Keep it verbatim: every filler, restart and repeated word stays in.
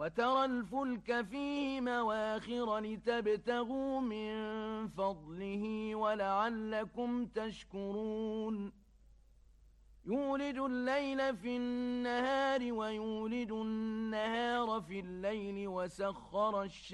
وترى الفلك فيه مواخر لتبتغوا من فضله ولعلكم تشكرون يولج الليل في النهار ويولج النهار في الليل وسخر الشمس